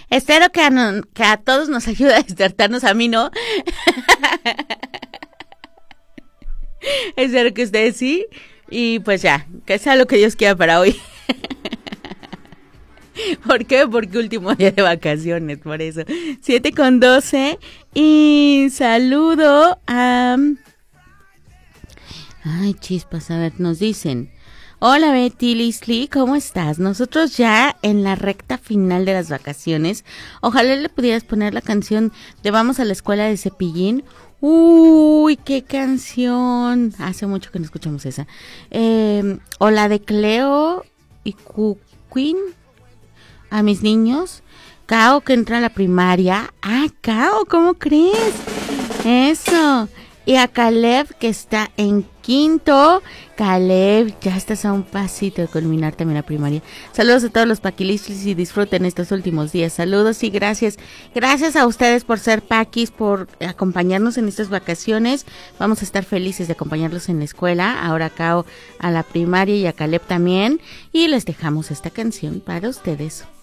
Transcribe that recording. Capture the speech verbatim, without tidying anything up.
Espero que a, no, que a todos nos ayude a despertarnos, a mí no. Espero que ustedes sí. Y pues ya, que sea lo que Dios quiera para hoy. ¿Por qué? Porque último día de vacaciones, por eso. siete con doce. Y saludo a... Ay, chispas, a ver, nos dicen... Hola Betty, Leslie, ¿cómo estás? Nosotros ya en la recta final de las vacaciones. Ojalá le pudieras poner la canción de Vamos a la escuela de Cepillín. Uy, qué canción. Hace mucho que no escuchamos esa. Eh, o la de Cleo y Queen. A mis niños. Cao, que entra a la primaria. Ah, Cao, ¿cómo crees? Eso. Y a Caleb, que está en quinto. Caleb, ya estás a un pasito de culminar también la primaria. Saludos a todos los paquilistas y disfruten estos últimos días. Saludos y gracias. Gracias a ustedes por ser paquis, por acompañarnos en estas vacaciones. Vamos a estar felices de acompañarlos en la escuela. Ahora acá a la primaria y a Caleb también. Y les dejamos esta canción para ustedes.